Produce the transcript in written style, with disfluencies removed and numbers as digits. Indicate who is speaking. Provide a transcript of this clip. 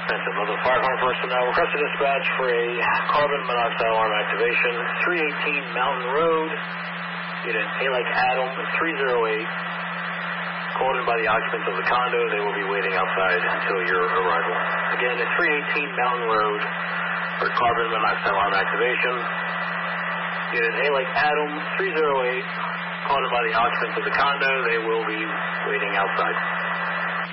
Speaker 1: occupants of level 5 personnel requested dispatch for a carbon monoxide alarm activation, 318 Mountain Road, unit Halec Adam 308, called in by the occupants of the condo. They will be waiting outside until your arrival. Again, it's 318 Mountain Road for carbon monoxide alarm activation, unit Halec Adam 308, called in by the occupants of the condo. They will be waiting outside.